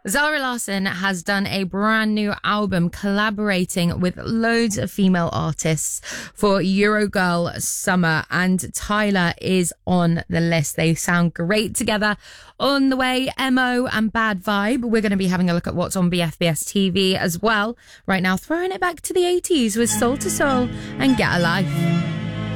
Zara Larsson has done a brand new album collaborating with loads of female artists for Eurogirl Summer, and Tyler is on the list. They sound great together. On the way, MO and Bad Vibe. We're going to be having a look at what's on BFBS TV as well. Right now, throwing it back to the 80s with Soul to Soul and Get a Life.